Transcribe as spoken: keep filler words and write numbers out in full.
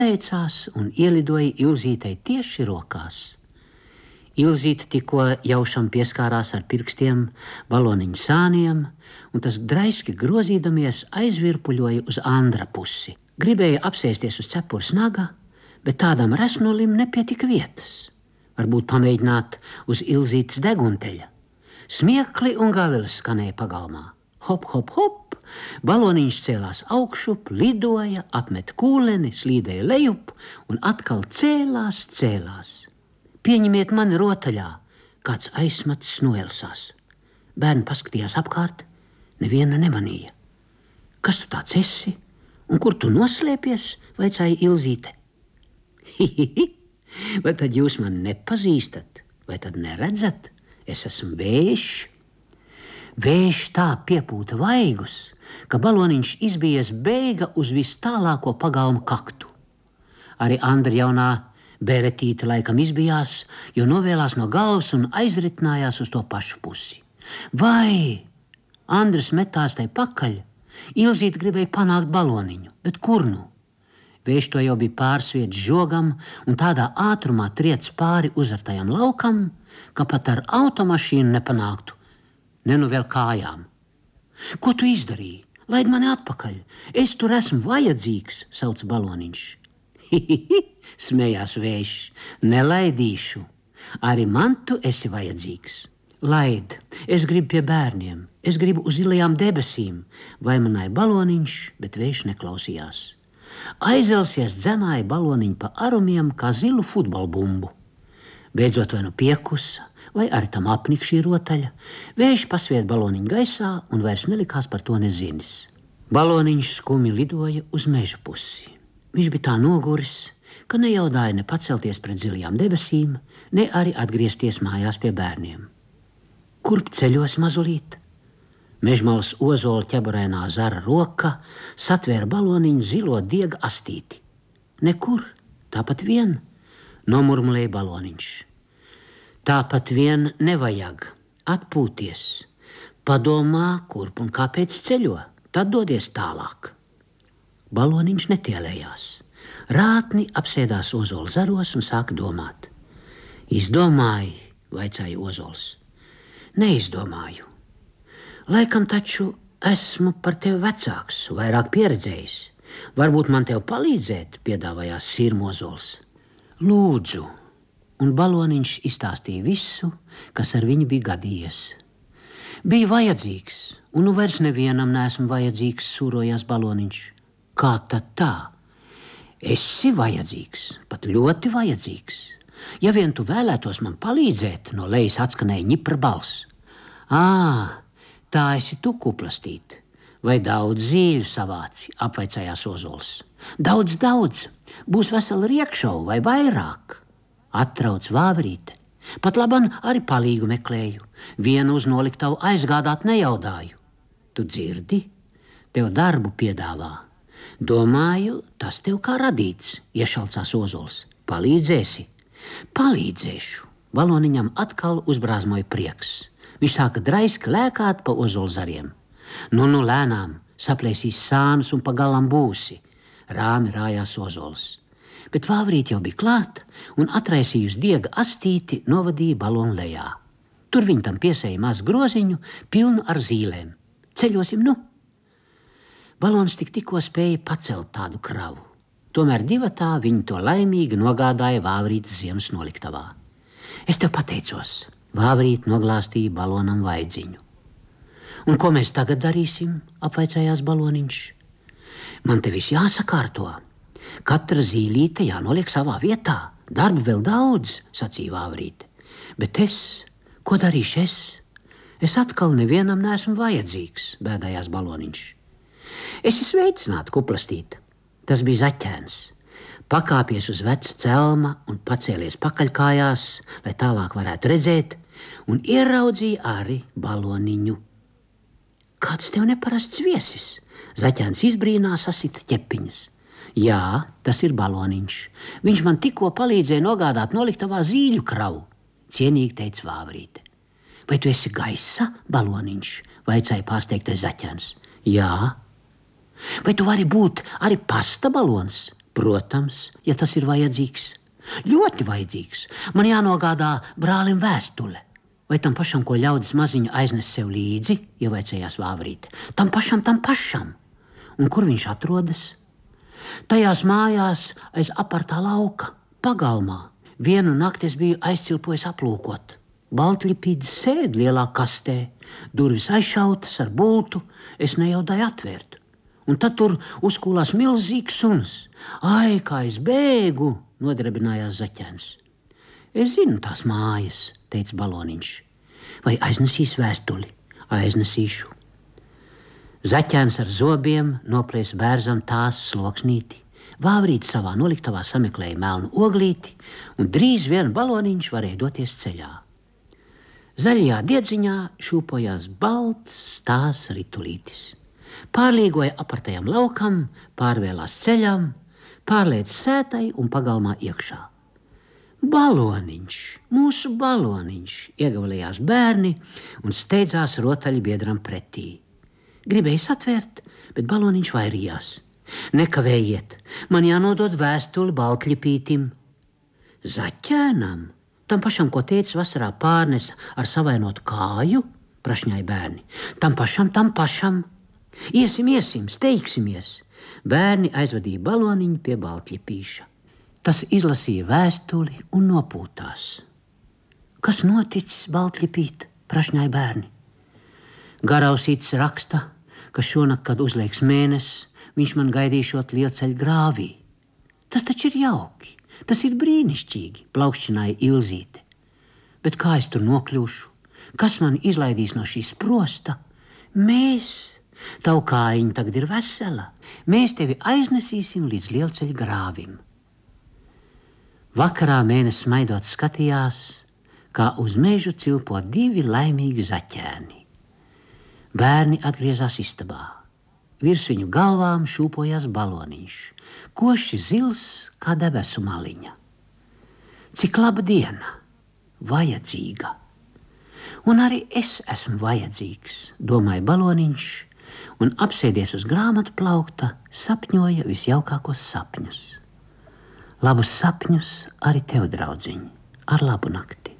teicās un ielidoja Ilzītei tieši rokās. Ilzīte tikko jaušam pieskārās ar pirkstiem baloniņu sāniem, un tas draiski grozīdamies aizvirpuļoja uz Andra pusi. Gribēja apsēsties uz cepures naga, bet tādam resnolim nepietika vietas. Varbūt pamēģināt uz Ilzītes degunteļa. Smiekli un gavilis skanēja pagalmā. Hop, hop, hop! Baloniņš cēlās augšup, lidoja, apmet kūleni, slīdēja lejup un atkal cēlās, cēlās. Pieņemiet mani rotaļā, kāds aizsmacis noelsās. Bērni paskatījās apkārt, neviena nemanīja. Kas tu tāds esi? Un kur tu noslēpies? Vaicāja Ilzīte. Hihihi, vai tad jūs mani nepazīstat? Vai tad neredzat? Es esmu vējš. Vējš tā piepūta vaigus, ka baloniņš izbijies beiga uz vis tālāko pagalmu kaktu. Arī Andra jaunā bēretīte laikam izbijās, jo novēlās no galvas un aizritinājās uz to pašu pusi. Vai! Andris metās tai pakaļ. Ilzīte gribēja panākt baloniņu, bet kur nu? Vējš to jau bija pārsviedz žogam un tādā ātrumā triec pāri uzartajam laukam, ka pat ar automašīnu nepanāktu. Ne nu vēl kājām. Ko tu izdarīji? Laid mani atpakaļ. Es tur esmu vajadzīgs, sauca baloniņš. Hihihi, smējās Vējš. Nelaidīšu. Arī man tu esi vajadzīgs. Laid, es gribu pie bērniem. Es gribu uz zilajām debesīm. Vaimanāja baloniņš, bet Vējš neklausījās. Aizelsies dzenāja baloniņu pa arumiem kā zilu futbolbumbu. Beidzot vai nu piekusa, vai arī tam apnika šī rotaļa, Vējš pasvied baloniņu gaisā un vairs nelikās par to nezinis. Baloniņš skumi lidoja uz meža pusi. Viņš bija tā noguris, ka nejaudāja ne pacelties pret zilajām debesīm, ne arī atgriezties mājās pie bērniem. Kurp ceļos mazulīt? Mežmalas ozola ķeburēnā zara roka satvēra baloniņu zilo diega astīti. Nekur, tāpat vien, nomurmulēja baloniņš. Tāpat vien nevajag atpūties. Padomā, kurp un kāpēc ceļo, tad dodies tālāk. Baloniņš netielējās. Rātni apsēdās ozola zaros un sāka domāt. Izdomāji, vaicāja ozols. Neizdomāju. Laikam taču esmu par tevi vecāks, vairāk pieredzējis. Varbūt man tev palīdzēt, piedāvājās sirmozols. Lūdzu, un baloniņš izstāstīja visu, kas ar viņu bija gadījies. Bija vajadzīgs, un nu vairs nevienam neesmu vajadzīgs, sūrojās baloniņš. Kā tad tā? Esi vajadzīgs, pat ļoti vajadzīgs. Ja vien tu vēlētos man palīdzēt, no lejas atskanēja ņipra balss. Ā, tā esi tu, kuplastīt. Vai daudz zīļu savāci, apvaicājās ozols. Daudz, daudz. Būs vesela riekšau vai vairāk. Attrauc vāverīte. Pat laban arī palīgu meklēju. Vienu uz noliktavu aizgādāt nejaudāju. Tu dzirdi? Tev darbu piedāvā. Domāju, tas tev kā radīts, iešalcās ozols. Palīdzēsi? Palīdzēšu. Baloniņam atkal uzbrāzmoja prieks. Viņš sāka draiski lēkāt pa ozolzariem. Nu, nu, lēnām, saplēsīs sānus un pa galam būsi. Rāmi rājās ozols. Bet vāvrīt jau bija klāt un atraisījusi diega astīti novadīja balonu lejā. Tur viņi tam piesēja maz groziņu, pilnu ar zīlēm. Ceļosim, nu! Balons tik tikko spēja pacelt tādu kravu. Tomēr divatā viņi to laimīgi nogādāja vāvrītas ziemas noliktavā. Es tev pateicos. Vāvrīt noglāstīja balonam vaidziņu. Un ko mēs tagad darīsim? Apvaicājās baloniņš. Man te viss jāsakārto. Katra zīlīte jānoliek savā vietā. Darba vēl daudz, sacīja vāvrīte. Bet es, ko darīšu es? Es atkal nevienam neesmu vajadzīgs, bēdājās baloniņš. Esi sveicināta, kuplastīt. Tas bija zaķēns. Pakāpies uz veca celma un pacēlies pakaļkājās, lai tālāk varētu redzēt, un ieraudzīja arī baloniņu. Kāds tev neparasts viesis? Zaķēns izbrīnā sasita ķepiņas. Jā, tas ir baloniņš. Viņš man tikko palīdzēja nogādāt noliktavā zīļu kravu, cienīgi teica vāvrīte. Vai tu esi gaisa baloniņš? Vaicāja pārsteigtais zaķēns. Jā. Vai tu vari būt arī pasta balons? Protams, ja tas ir vajadzīgs. Ļoti vajadzīgs. Man jānogādā brālim vēstule. Vai tam pašam, ko ļaudis maziņu aiznes sev līdzi, ievaicējās Vāvrīte. Tam pašam, tam pašam. Un kur viņš atrodas? Tajās mājās aiz apartā lauka, pagalmā. Vienu nakti es biju aizcilpojis aplūkot. Baltļipīdis sēd lielā kastē, durvis aizšautas ar bultu, es nejaudāju atvērt. Un tad tur uzkūlās milzīgs suns. Ai, kā es bēgu, nodrebinājās Zaķēns. Es zinu tās mājas, teica Baloniņš. Vai aiznesīs vēstuli? Aiznesīšu. Zaķēns ar zobiem noplēs bērzam tās sloksnīti. Vāvrīte savā noliktavā sameklēja melnu oglīti, un drīz vien Baloniņš varēja doties ceļā. Zaļajā diedziņā šūpojās balts tās ritulītis. Pārlīgoja apartajam laukam, pārvēlās ceļam, pārlēc sētai un pagalmā iekšā. Baloniņš, mūsu Baloniņš, iegavalījās bērni un steidzās rotaļbiedram pretī. Gribēja satvērt, bet Baloniņš vairījās. Nekavējiet, man jānodod vēstuli Baltļipītim. Zaķēnam, tam pašam, ko tētis vasarā pārnesa ar savainotu kāju, prašņāja bērni. Tam pašam, tam pašam. Iesim, iesim, steigsimies. Bērni aizvadīja Baloniņu pie Baltļipīša. Tas izlasīja vēstuli un nopūtās. Kas noticis, Baltļipīt, prašņāja bērni. Garausītis raksta, ka šonakt, kad uzlieks mēnesis, viņš man gaidīšot lielceļu grāvī. Tas taču ir jauki, tas ir brīnišķīgi, plaukšķināja Ilzīte. Bet kā es tur nokļūšu? Kas man izlaidīs no šīs sprosta? Mēs, tavu kājiņa tagad ir vesela, mēs tevi aiznesīsim līdz lielceļu grāvim. Vakarā mēnesis smaidot skatījās, kā uz mežu cilpo divi laimīgi zaķēni. Bērni atgriezās istabā. Virs viņu galvām šūpojās Baloniņš, koši zils kā debesu maliņa. Cik laba diena, vajadzīga. Un arī es esmu vajadzīgs, domāja Baloniņš, un apsēdies uz grāmatu plaukta, sapņoja visjaukākos sapņus. Labus sapņus arī tev, draudziņ, ar labu nakti.